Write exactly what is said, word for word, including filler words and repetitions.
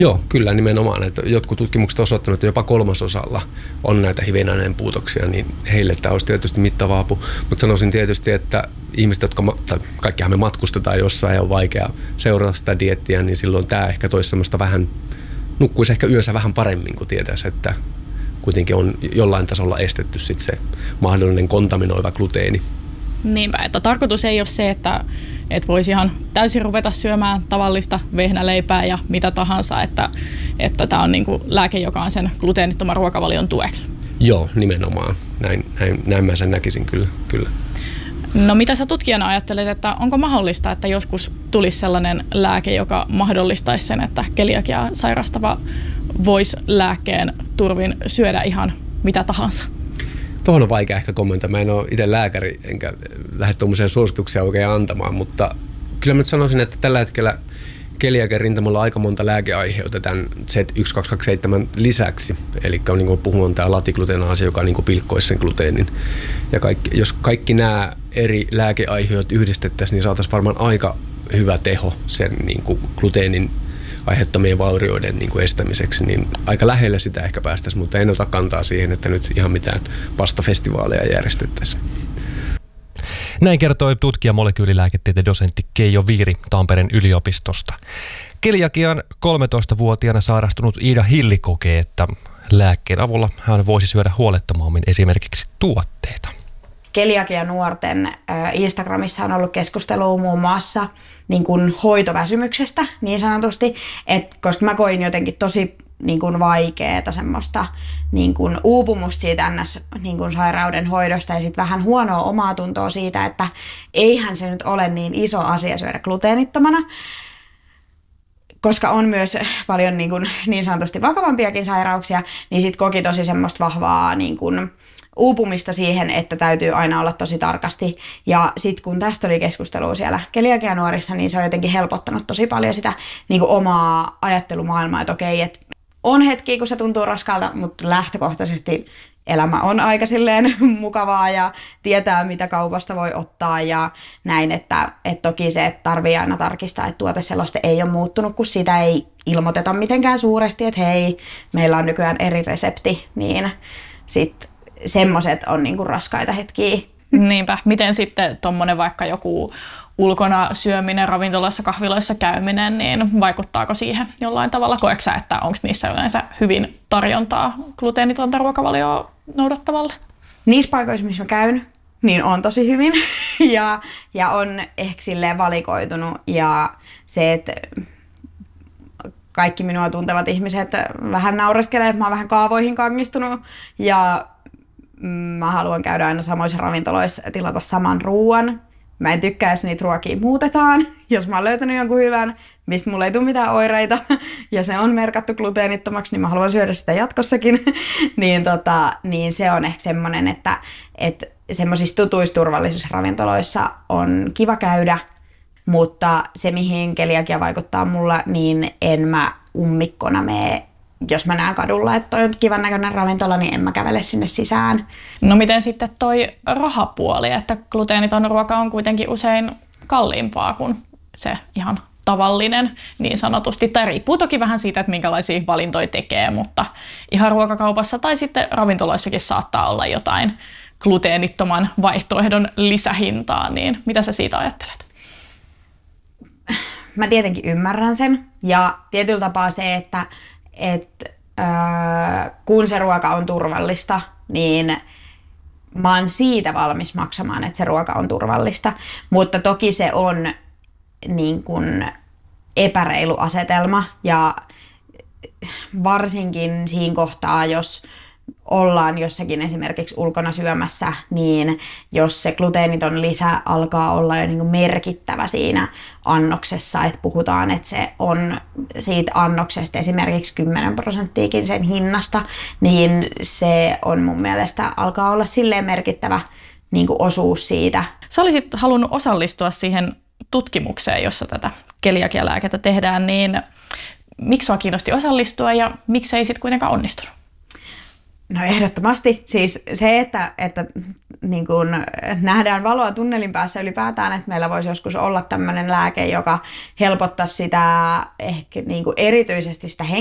Joo, kyllä nimenomaan. Että jotkut tutkimukset ovat osoittaneet, että jopa kolmasosalla on näitä hivinaineen puutoksia, niin heille tämä olisi tietysti mittava apu. Mutta sanoisin tietysti, että ihmiset, jotka, tai kaikkihan me matkustetaan jossain ja on vaikea seurata sitä dieettiä, niin silloin tämä ehkä toisi semmoista vähän, nukkuisi ehkä yössä vähän paremmin, kun tietäisi, että kuitenkin on jollain tasolla estetty sit se mahdollinen kontaminoiva gluteeni. Niinpä, että tarkoitus ei ole se, että, että voisi ihan täysin ruveta syömään tavallista vehnäleipää ja mitä tahansa, että, että tämä on niin kuin lääke, joka on sen gluteenittoman ruokavalion tueksi. Joo, nimenomaan. Näin, näin, näin mä sen näkisin kyllä, kyllä. No mitä sä tutkijana ajattelet, että onko mahdollista, että joskus tulisi sellainen lääke, joka mahdollistaisi sen, että keliakiaa sairastava voisi lääkkeen turvin syödä ihan mitä tahansa? Tuohon on vaikea ehkä kommentoida. Mä en ole itse lääkäri, enkä lähde tuommoisia suosituksia oikein antamaan, mutta kyllä mä nyt sanoisin, että tällä hetkellä keliakian rintamalla on aika monta lääkeaiheutta tämän Z yksi kaksi kaksi seitsemän lisäksi. Eli niin kuin puhun tämä latiglutenaasi, joka niin kuin pilkkoisi sen gluteenin. Ja kaikki, jos kaikki nämä eri lääkeaiheut yhdistettäisiin, niin saataisiin varmaan aika hyvä teho sen niin kuin gluteenin aiheuttamien vaurioiden niin kuin estämiseksi, niin aika lähellä sitä ehkä päästäisiin, mutta en ota kantaa siihen, että nyt ihan mitään pastafestivaaleja järjestettäisiin. Näin kertoi tutkija molekyylilääketieteen dosentti Keijo Viiri Tampereen yliopistosta. Keliakian kolmetoistavuotiaana sairastunut Iida Hilli kokee, että lääkkeen avulla hän voisi syödä huolettomammin esimerkiksi tuotteita. Keliakia-nuorten Instagramissa on ollut keskustelua muun muassa niin kuin hoitoväsymyksestä niin sanotusti, että koska mä koin jotenkin tosi niin kuin vaikeaa semmoista niin kuin uupumusta siitä ns. Niin kuin sairauden hoidosta ja sitten vähän huonoa omaa tuntoa siitä, että eihän se nyt ole niin iso asia syödä gluteenittomana, koska on myös paljon niin, kuin, niin sanotusti vakavampiakin sairauksia, niin sitten koki tosi semmoista vahvaa niin kuin uupumista siihen, että täytyy aina olla tosi tarkasti. Ja sitten kun tästä oli keskustelua siellä keliakianuorissa, niin se on jotenkin helpottanut tosi paljon sitä niin kuin omaa ajattelumaailmaa, että okei, että on hetkiä, kun se tuntuu raskalta, mutta lähtökohtaisesti elämä on aika silleen mukavaa ja tietää, mitä kaupasta voi ottaa ja näin, että, että toki se, että tarvii aina tarkistaa, että tuoteseloste ei ole muuttunut, kun sitä ei ilmoiteta mitenkään suuresti, että hei, meillä on nykyään eri resepti, niin sitten semmoiset on niinku raskaita hetkiä. Niinpä. Miten sitten tuommoinen vaikka joku ulkona syöminen, ravintolassa, kahviloissa käyminen, niin vaikuttaako siihen jollain tavalla? Koetko sä, että onko niissä yleensä hyvin tarjontaa gluteenitonta ruokavalioa noudattavalle? Niissä paikoissa, missä mä käyn, niin on tosi hyvin ja, ja on ehkä silleen valikoitunut ja se, että kaikki minua tuntevat ihmiset vähän naureskelee, että mä oon vähän kaavoihin kangistunut ja mä haluan käydä aina samoissa ravintoloissa ja tilata saman ruuan. Mä en tykkää, jos niitä ruokia muutetaan. Jos mä oon löytänyt jonkun hyvän, mistä mulla ei tule mitään oireita, ja se on merkattu gluteenittomaksi, niin mä haluan syödä sitä jatkossakin. niin, tota, niin se on ehkä semmoinen, että, että semmoisissa tutuissa turvallisissa ravintoloissa on kiva käydä, mutta se, mihin keliakia vaikuttaa mulla, niin en mä ummikkona mene. Jos mä näen kadulla, että toi on kivan näköinen ravintola, niin en mä kävele sinne sisään. No miten sitten toi rahapuoli, että gluteeniton ruoka on kuitenkin usein kalliimpaa kuin se ihan tavallinen niin sanotusti. Tämä riippuu toki vähän siitä, että minkälaisia valintoja tekee, mutta ihan ruokakaupassa tai sitten ravintoloissakin saattaa olla jotain gluteenittoman vaihtoehdon lisähintaa, niin mitä sä siitä ajattelet? Mä tietenkin ymmärrän sen ja tietyllä tapaa se, että että äh, kun se ruoka on turvallista, niin mä oon siitä valmis maksamaan, että se ruoka on turvallista. Mutta toki se on niin kun epäreilu asetelma ja varsinkin siinä kohtaa, jos ollaan jossakin esimerkiksi ulkona syömässä, niin jos se gluteeniton lisä alkaa olla jo niin kuin merkittävä siinä annoksessa, että puhutaan, että se on siitä annoksesta esimerkiksi kymmenen prosenttiakin sen hinnasta, niin se on mun mielestä alkaa olla silleen merkittävä niin kuin osuus siitä. Sä olisit halunnut osallistua siihen tutkimukseen, jossa tätä keliakialääkettä tehdään, niin miksi sua kiinnosti osallistua ja miksi ei sitten kuitenkaan onnistunut? No ehdottomasti. Siis se, että, että niin kun nähdään valoa tunnelin päässä ylipäätään, että meillä voisi joskus olla tämmöinen lääke, joka helpottaisi sitä ehkä niin kuin erityisesti sitä